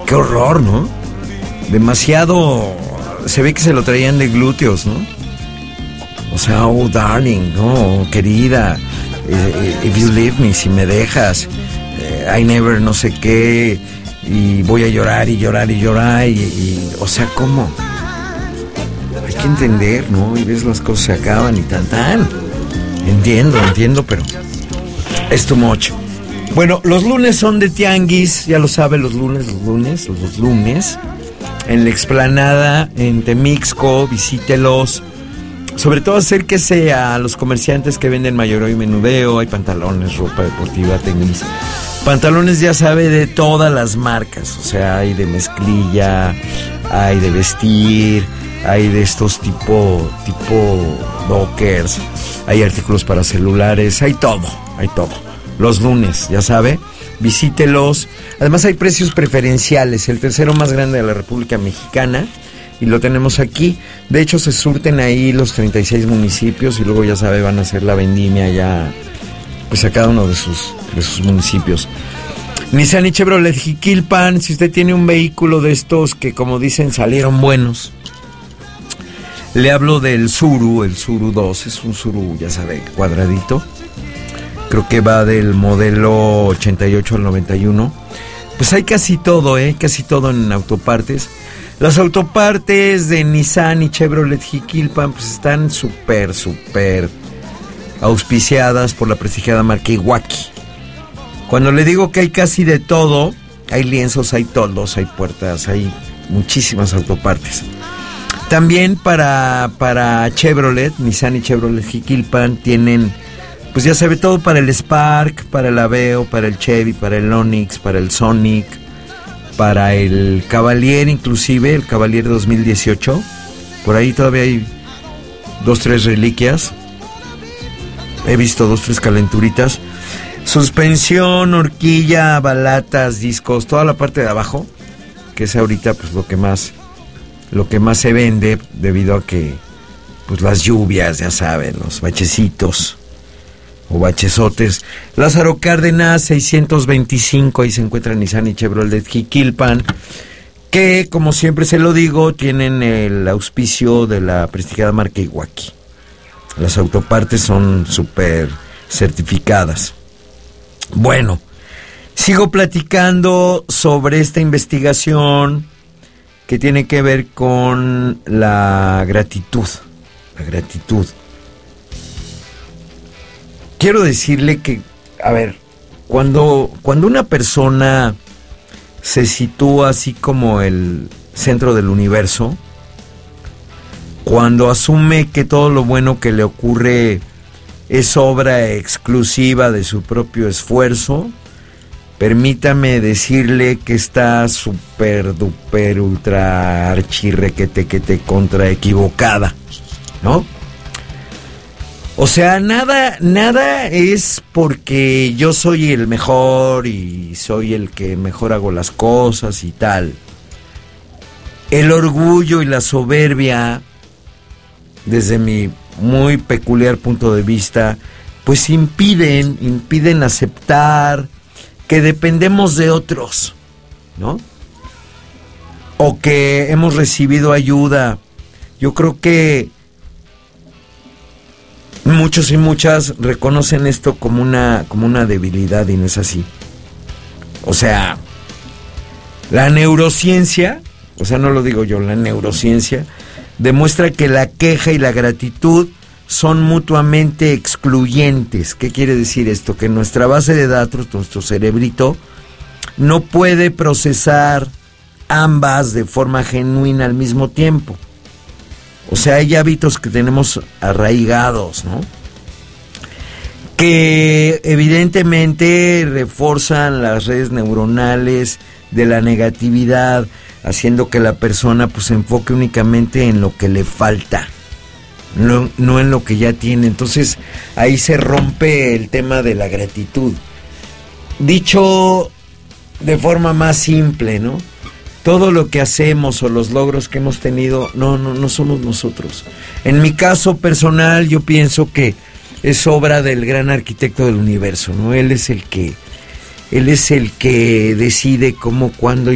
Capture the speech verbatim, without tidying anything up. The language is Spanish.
qué horror, ¿no? Demasiado, se ve que se lo traían de glúteos, ¿no? O sea, oh darling, no, querida, if you leave me, si me dejas, I never no sé qué, y voy a llorar y llorar y llorar, y, y o sea, ¿cómo? Hay que entender, ¿no? Y ves, las cosas se acaban y tan tan. Entiendo, entiendo, pero es too much. Bueno, los lunes son de tianguis, ya lo sabe, los lunes, los lunes, los lunes, en la explanada, en Temixco, visítelos. Sobre todo acérquese a los comerciantes que venden mayoreo y menudeo. Hay pantalones, ropa deportiva, tenis. Pantalones, ya sabe, de todas las marcas. O sea, hay de mezclilla, hay de vestir, hay de estos tipo, tipo dockers, hay artículos para celulares, hay todo, hay todo. Los lunes, ya sabe, visítelos. Además hay precios preferenciales, el tercero más grande de la República Mexicana. Y lo tenemos aquí. De hecho, se surten ahí los treinta y seis municipios y luego, ya sabe, van a hacer la vendimia ya, pues a cada uno de sus, de sus municipios. Nissan y Chevrolet Jiquilpan, si usted tiene un vehículo de estos que, como dicen, salieron buenos. Le hablo del Tsuru, el Tsuru dos, es un Tsuru, ya sabe, cuadradito. Creo que va del modelo ochenta y ocho al noventa y uno. Pues hay casi todo, ¿eh? Casi todo en autopartes. Las autopartes de Nissan y Chevrolet Jiquilpan pues están súper, súper auspiciadas por la prestigiada marca Iwaki. Cuando le digo que hay casi de todo, hay lienzos, hay toldos, hay puertas, hay muchísimas autopartes. También para, para Chevrolet, Nissan y Chevrolet Jiquilpan tienen, pues ya sabe, todo para el Spark, para el Aveo, para el Chevy, para el Onix, para el Sonic, para el Cavalier, inclusive el Cavalier dos mil dieciocho. Por ahí todavía hay dos, tres reliquias. He visto dos, tres calenturitas. Suspensión, horquilla, balatas, discos, toda la parte de abajo, que es ahorita pues lo que más lo que más se vende, debido a que pues las lluvias, ya saben, los bachecitos o bachesotes. Lázaro Cárdenas seiscientos veinticinco, ahí se encuentran Nissan y Chevrolet Jiquilpan, que, como siempre se lo digo, tienen el auspicio de la prestigiada marca Iwaki. Las autopartes son súper certificadas. Bueno, sigo platicando sobre esta investigación que tiene que ver con la gratitud. La gratitud. Quiero decirle que, a ver, cuando, cuando una persona se sitúa así como el centro del universo, cuando asume que todo lo bueno que le ocurre es obra exclusiva de su propio esfuerzo, permítame decirle que está súper, duper, ultra, archirrequetequete contra equivocada, ¿no? O sea, nada, nada es porque yo soy el mejor y soy el que mejor hago las cosas y tal. El orgullo y la soberbia, desde mi muy peculiar punto de vista, pues impiden, impiden aceptar que dependemos de otros, ¿no? O que hemos recibido ayuda. Yo creo que muchos y muchas reconocen esto como una, como una debilidad, y no es así. O sea, la neurociencia, o sea, no lo digo yo, la neurociencia demuestra que la queja y la gratitud son mutuamente excluyentes. ¿Qué quiere decir esto? Que nuestra base de datos, nuestro cerebrito, no puede procesar ambas de forma genuina al mismo tiempo. O sea, hay hábitos que tenemos arraigados, ¿no? Que evidentemente reforzan las redes neuronales de la negatividad, haciendo que la persona pues se enfoque únicamente en lo que le falta, no, no en lo que ya tiene. Entonces ahí se rompe el tema de la gratitud. Dicho de forma más simple, ¿no? Todo lo que hacemos o los logros que hemos tenido, no, no, no somos nosotros. En mi caso personal, yo pienso que es obra del gran arquitecto del universo, ¿no? Él es el que, él es el que decide cómo, cuándo y